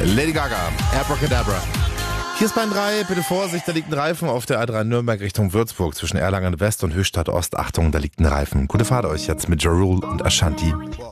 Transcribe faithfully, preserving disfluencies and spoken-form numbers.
Lady Gaga, Abracadabra. Hier ist Bahn drei, bitte Vorsicht, da liegt ein Reifen auf der A drei Nürnberg Richtung Würzburg zwischen Erlangen West und Höchstadt Ost. Achtung, da liegt ein Reifen. Gute Fahrt euch jetzt mit Ja Rule und Ashanti.